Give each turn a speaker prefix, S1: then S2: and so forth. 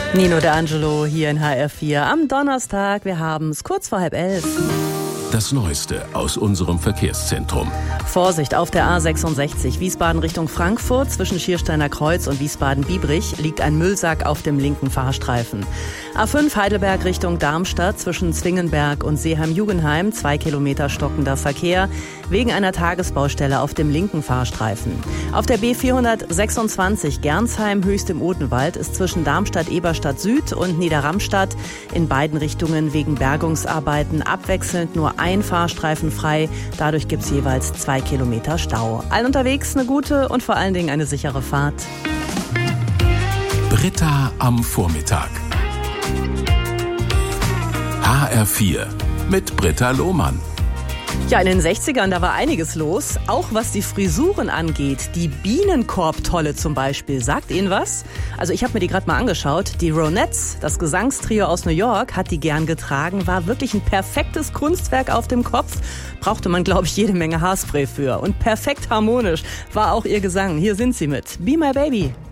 S1: Nino D'Angelo hier in HR4 am Donnerstag. Wir haben es kurz vor 10:30.
S2: Das Neueste aus unserem Verkehrszentrum.
S1: Vorsicht auf der A66 Wiesbaden Richtung Frankfurt. Zwischen Schiersteiner Kreuz und Wiesbaden-Biebrich liegt ein Müllsack auf dem linken Fahrstreifen. A5 Heidelberg Richtung Darmstadt zwischen Zwingenberg und Seeheim-Jugenheim 2 Kilometer stockender Verkehr wegen einer Tagesbaustelle auf dem linken Fahrstreifen. Auf der B426 Gernsheim Höchst im Odenwald ist zwischen Darmstadt-Eberstadt Süd und Niederramstadt in beiden Richtungen wegen Bergungsarbeiten abwechselnd nur ein Fahrstreifen frei. Dadurch gibt es jeweils 2 Kilometer Stau. Allen unterwegs eine gute und vor allen Dingen eine sichere Fahrt.
S2: Britta am Vormittag. HR4 mit Britta Lohmann.
S1: Ja, in den 60ern, da war einiges los, auch was die Frisuren angeht. Die Bienenkorb-Tolle zum Beispiel. Sagt Ihnen was? Also ich habe mir die gerade mal angeschaut. Die Ronettes, das Gesangstrio aus New York, hat die gern getragen. War wirklich ein perfektes Kunstwerk auf dem Kopf. Brauchte man, glaube ich, jede Menge Haarspray für. Und perfekt harmonisch war auch ihr Gesang. Hier sind sie mit Be My Baby.